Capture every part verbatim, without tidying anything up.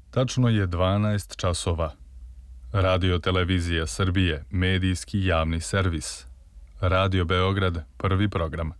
Tačno je dvanaest časova. Radio Televizija Srbije, medijski javni servis. Radio Beograd, prvi program.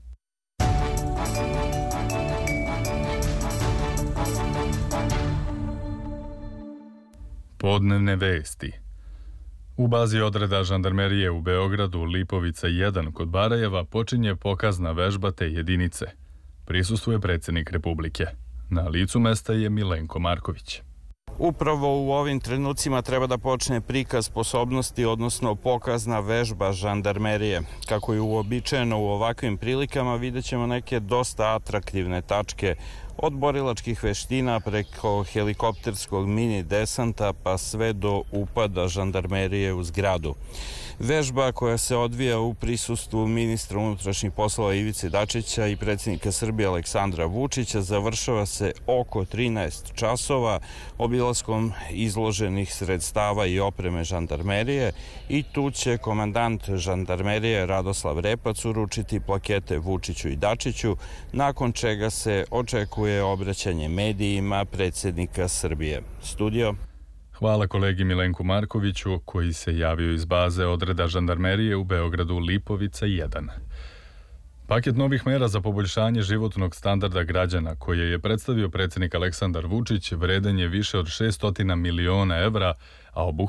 Podnevne vesti. U bazi odreda žandarmerije u Beogradu, Lipovica jedan kod Barajeva, počinje pokazna vežba te jedinice. Prisustvuje predsjednik Republike. Na licu mesta je Milenko Marković. Upravo u ovim trenucima treba da počne prikaz sposobnosti, odnosno pokazna vežba žandarmerije. Kako je uobičajeno u ovakvim prilikama, vidjet ćemo neke dosta atraktivne tačke, od borilačkih veština preko helikopterskog mini desanta pa sve do upada žandarmerije u zgradu. Vežba koja se odvija u prisustvu ministra unutrašnjih poslova Ivice Dačića i predsjednika Srbije Aleksandra Vučića završava se oko trinaest časova obilaskom izloženih sredstava i opreme žandarmerije i tu će komandant žandarmerije Radoslav Repac uručiti plakete Vučiću i Dačiću, nakon čega se očekuje obraćanje medijima predsjednika Srbije. Studio. Hvala kolegi Milenku Markoviću, koji se javio iz baze odreda žandarmerije u Beogradu Lipovica jedan. Paket novih mera za poboljšanje životnog standarda građana, koje je predstavio predsjednik Aleksandar Vučić, vredan je više od šessto miliona evra, a obuhvata